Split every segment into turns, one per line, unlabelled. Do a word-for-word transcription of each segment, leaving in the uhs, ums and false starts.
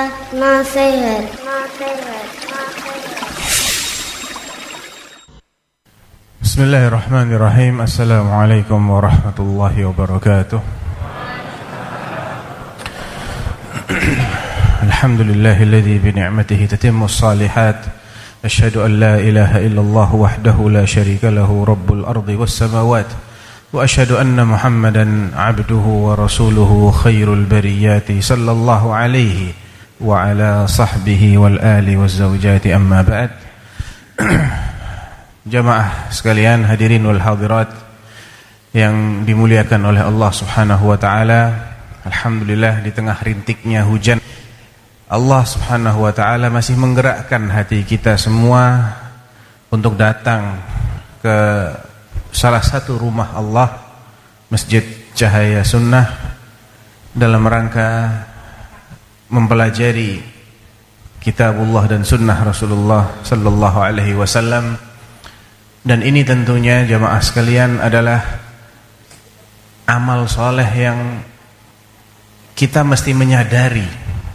nasihat, nasihat, nasihat.
Bismillahirrahmanirrahim. Assalamualaikum warahmatullahi wabarakatuh. Alhamdulillahilladzi bi ni'matihi tatimmus shalihat. Asyhadu an la ilaha illallah wahdahu la syarika lahu rabbul ardi was samawat. Wa asyhadu anna Muhammadan abduhu wa rasuluhu khairul bariyati sallallahu alaihi wa ala sahbihi wal ali waz zawjati amma ba'd. Jamaah sekalian, hadirin wal hadirat yang dimuliakan oleh Allah Subhanahu wa taala. Alhamdulillah, di tengah rintiknya hujan, Allah Subhanahu wa taala masih menggerakkan hati kita semua untuk datang ke salah satu rumah Allah, Masjid Cahaya Sunnah, dalam rangka mempelajari kitabullah dan sunnah Rasulullah sallallahu alaihi wasallam. Dan ini tentunya jamaah sekalian adalah amal soleh yang kita mesti menyadari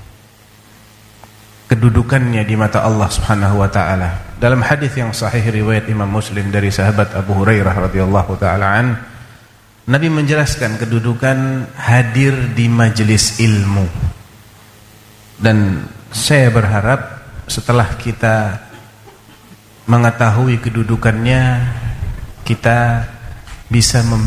kedudukannya di mata Allah Subhanahu wa taala. Dalam hadis yang sahih riwayat Imam Muslim dari sahabat Abu Hurairah radhiyallahu taala an, Nabi menjelaskan kedudukan hadir di majelis ilmu. Dan saya berharap setelah kita mengetahui kedudukannya, kita bisa mem